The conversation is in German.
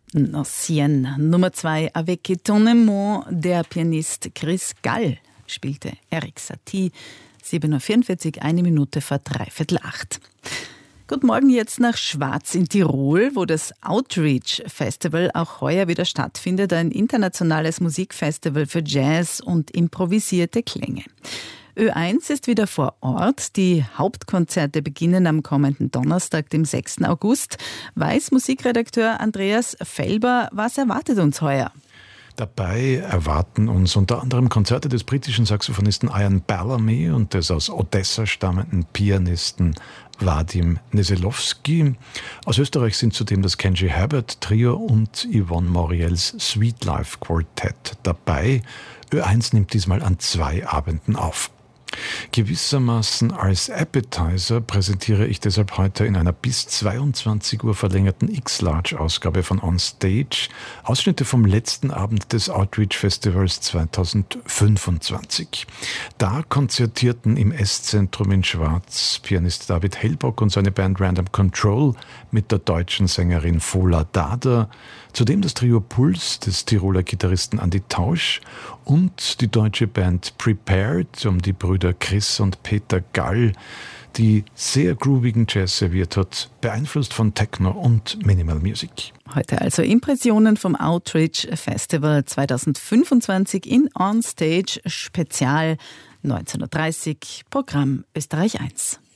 Notienne Nummer 2, Avec étonnement, der Pianist Chris Gall spielte Erik Satie. 7:44 Uhr, 1 Minute vor 7:45. Guten Morgen jetzt nach Schwaz in Tirol, wo das Outreach Festival auch heuer wieder stattfindet. Ein internationales Musikfestival für Jazz und improvisierte Klänge. Ö1 ist wieder vor Ort. Die Hauptkonzerte beginnen am kommenden Donnerstag, dem 6. August. Weiß Musikredakteur Andreas Felber, was erwartet uns heuer? Dabei erwarten uns unter anderem Konzerte des britischen Saxophonisten Ian Bellamy und des aus Odessa stammenden Pianisten Vadim Neselowski. Aus Österreich sind zudem das Kenji Herbert Trio und Yvonne Moriels Sweet Life Quartett dabei. Ö1 nimmt diesmal an 2 Abenden auf. Gewissermaßen als Appetizer präsentiere ich deshalb heute in einer bis 22 Uhr verlängerten X-Large-Ausgabe von On Stage Ausschnitte vom letzten Abend des Outreach Festivals 2025. Da konzertierten im S-Zentrum in Schwaz Pianist David Hellbock und seine Band Random Control mit der deutschen Sängerin Fola Dada, zudem das Trio Puls des Tiroler Gitarristen Andi Tausch und die deutsche Band Prepared um die Brüder Chris und Peter Gall, die sehr groovigen Jazz serviert hat, beeinflusst von Techno und Minimal Music. Heute also Impressionen vom Outreach Festival 2025 in On Stage Spezial 19:30 Uhr, Programm Österreich 1.